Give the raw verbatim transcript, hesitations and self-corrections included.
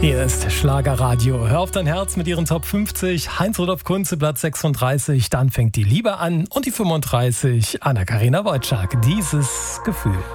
Hier ist Schlagerradio. Hör auf dein Herz mit ihren Top fünfzig. Heinz-Rudolf Kunze, Platz sechsunddreißig. Dann fängt die Liebe an. Und die fünfunddreißig. Anna-Karina Wojcik. Dieses Gefühl.